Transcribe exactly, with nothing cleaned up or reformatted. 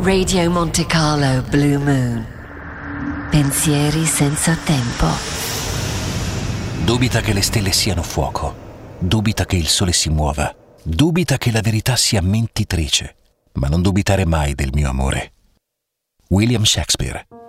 Radio Monte Carlo Blue Moon. Pensieri senza tempo. Dubita che le stelle siano fuoco. Dubita che il sole si muova. Dubita che la verità sia mentitrice. Ma non dubitare mai del mio amore. William Shakespeare.